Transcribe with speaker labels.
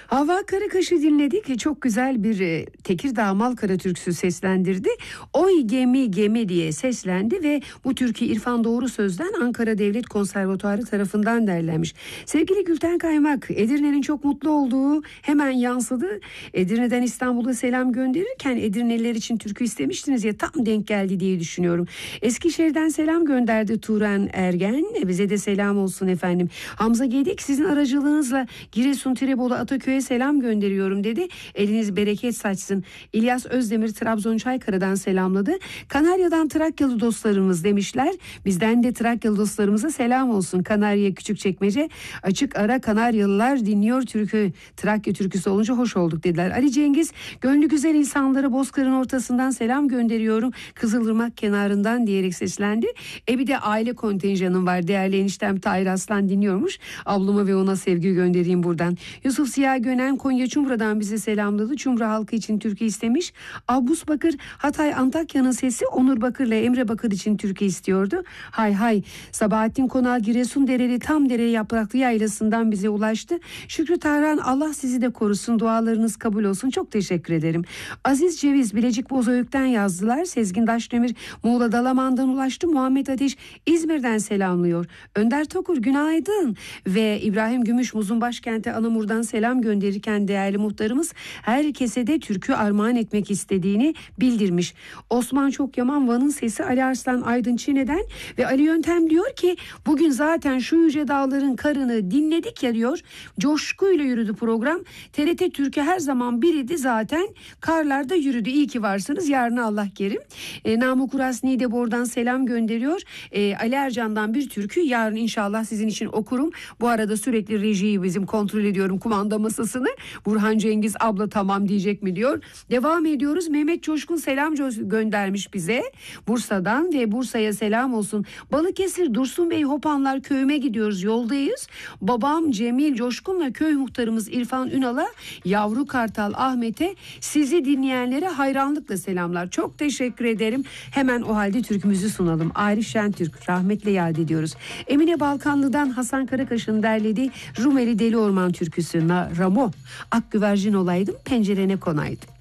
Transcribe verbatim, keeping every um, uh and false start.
Speaker 1: Hava Karakaş'ı dinledik. Çok güzel bir e, Tekirdağ Malkara türküsü seslendirdi. Oy gemi gemi diye seslendi ve bu türkü İrfan Doğru Söz'den Ankara Devlet Konservatuarı tarafından derlenmiş. Sevgili Gülten Kaymak, Edirne'nin çok mutlu olduğu hemen yansıdı. Edirne'den İstanbul'a selam gönderirken Edirneliler için türkü istemiştiniz ya, tam denk geldi diye düşünüyorum. Eskişehir'den selam gönderdi Turan Ergen. E, bize de selam olsun efendim. Hamza Gedik, sizin aracılığınızla Giresun Tirebolu Ataköy'e selam gönderiyorum dedi. Eliniz bereket saçsın. İlyas Özdemir Trabzon Çaykara'dan selamladı. Kanarya'dan Trakyalı dostlarımız demişler. Bizden de Trakyalı dostlarımıza selam olsun. Kanarya Küçükçekmece açık ara Kanaryalılar dinliyor türkü. Trakya türküsü olunca hoş olduk dediler. Ali Cengiz, gönlü güzel insanlara Bozkır'ın ortasından selam gönderiyorum. Kızılırmak kenarından diyerek seslendi. E bir de aile kontenjanım var. Değerli eniştem Tahir Aslan dinliyormuş. Ablama ve ona sevgi göndereyim buradan. Yusuf Ziya Gönen Konya Çumra'dan bize selamladı. Çumra halkı için türkü istemiş. Abus Bakır Hatay Antakya'nın sesi Onur Bakır'la Emre Bakır için türkü istiyordu. Hay hay. Sabahattin Konal Giresun Dereli Tam Dere Yapraklı Yaylası'ndan bize ulaştı. Şükrü Tarhan, Allah sizi de korusun, dualarınız kabul olsun. Çok teşekkür ederim. Aziz Ceviz Bilecik Bozüyük'ten yazdılar. Sezgin Daşdemir Muğla Dalaman'dan ulaştı. Muhammed Ateş İzmir'den selamlıyor. Önder Tokur günaydın ve İbrahim Gümüş Muz'un başkenti Anamur'dan selam gönderirken değerli muhtarımız herkese de türkü armağan etmek istediğini bildirmiş. Osman Çokyaman Van'ın sesi Ali Arslan Aydın Çine'den ve Ali Yöntem diyor ki bugün zaten şu yüce dağların karını dinledik ya diyor. Coşkuyla yürüdü program. T R T Türkü her zaman biriydi zaten. Karlarda yürüdü. İyi ki varsınız. Yarına Allah kerim. E, Namık Uras Niğdebor'dan selam gönderiyor. E, Ali Ercan'dan bir türkü yarın inşallah sizin için okurum. Bu arada sürekli rejiyi bizim kontrol ediyorum, kumanda masasını. Burhan Cengiz abla tamam diyecek mi diyor. Devam ediyoruz. Mehmet Coşkun selam göndermiş bize Bursa'dan ve Bursa'ya selam olsun. Balıkesir Dursun Bey Hopanlar köyüme gidiyoruz, yoldayız. Babam Cemil Coşkun'la köy muhtarımız İrfan Ünal'a, yavru Kartal Ahmet'e, sizi dinleyenlere hayranlıkla selamlar. Çok teşekkür ederim. Hemen o halde türkümüzü sunalım. Arif Şentürk rahmetle yad ediyoruz. Emine Balkanlı'dan Hasan Karakaş'ın derlediği Rumeli Deli Orman türküsü. Na, Ramo, ak güvercin olaydım pencerene konaydım.